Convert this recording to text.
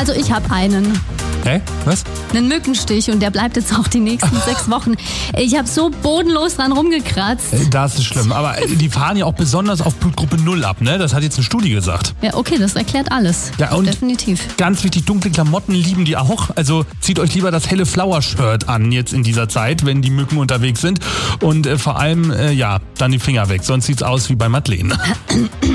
Also ich habe einen. Hä? Was? Einen Mückenstich und der bleibt jetzt auch die nächsten 6 Wochen. Ich habe so bodenlos dran rumgekratzt. Das ist schlimm. Aber die fahren ja auch besonders auf Blutgruppe 0 ab, ne? Das hat jetzt eine Studie gesagt. Ja, okay, das erklärt alles. Ja, und definitiv. Ganz wichtig, dunkle Klamotten lieben die auch. Also zieht euch lieber das helle Flower-Shirt an jetzt in dieser Zeit, wenn die Mücken unterwegs sind. Und vor allem, dann die Finger weg. Sonst sieht's aus wie bei Madeleine.